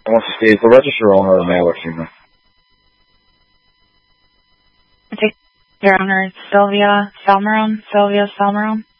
I want to see, is the registered owner a male or female? Your owner is Sylvia Salmeron.